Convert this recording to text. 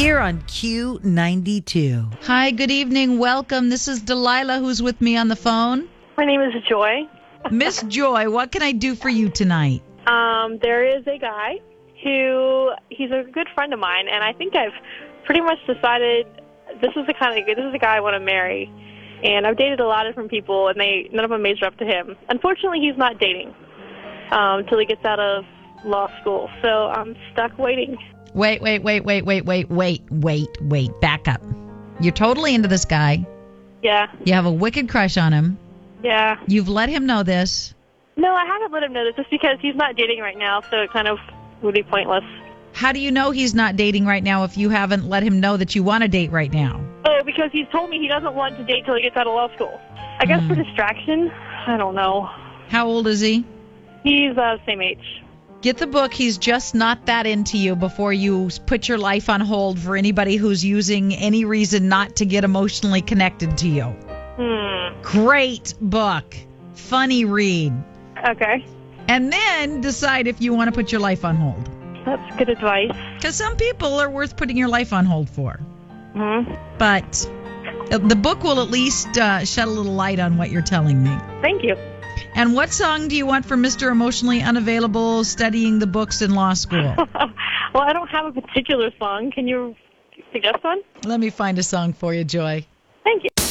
here on Q92. Hi, good evening. Welcome. This is Delilah who's with me on the phone. My name is Joy. Miss Joy, what can I do for you tonight? There is a guy he's a good friend of mine, and I think I've pretty much decided this is the guy I want to marry. And I've dated a lot of different people, and none of them measure up to him. Unfortunately, he's not dating till he gets out of law school, so I'm stuck waiting. Wait. Back up. You're totally into this guy. Yeah. You have a wicked crush on him. Yeah. You've let him know this. No, I haven't let him know this just because he's not dating right now, so it kind of would be pointless. How do you know he's not dating right now if you haven't let him know that you want to date right now? Oh, because he's told me he doesn't want to date till he gets out of law school. I guess for distraction. I don't know. How old is he? He's same age. Get the book, He's Just Not That Into You, before you put your life on hold for anybody who's using any reason not to get emotionally connected to you. Great book. Funny read. Okay. And then decide if you want to put your life on hold. That's good advice. Because some people are worth putting your life on hold for. Mm-hmm. But the book will at least shed a little light on what you're telling me. Thank you. And what song do you want for Mr. Emotionally Unavailable studying the books in law school? Well, I don't have a particular song. Can you suggest one? Let me find a song for you, Joy. Thank you.